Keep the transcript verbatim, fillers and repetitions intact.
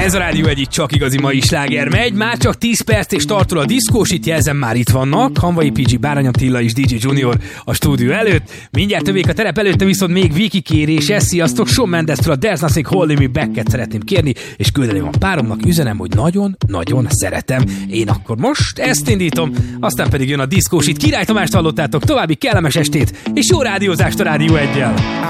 Ez a Rádió egy, csak igazi mai sláger megy. Már csak tíz perc és tartol a diszkós, itt jelzem, már itt vannak. Hanvai pé gé, Bárány Attila és dé dzsé Junior a stúdió előtt. Mindjárt tövék a terep előtte, viszont még Viki kérése. Sziasztok, Shawn Mendestől a There's Nothing Holding Me Back-et szeretném kérni, és küldeném a páromnak, üzenem, hogy nagyon-nagyon szeretem. Én akkor most ezt indítom, aztán pedig jön a diszkós. Itt Király Tamást hallottátok, további kellemes estét, és jó rádiózást a Rádió egyel.